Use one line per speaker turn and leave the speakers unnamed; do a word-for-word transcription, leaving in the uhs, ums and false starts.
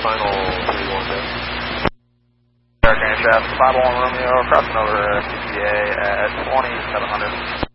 final three one zero.
American Aircraft five one Romeo, crossing over T P A at twenty-seven hundred.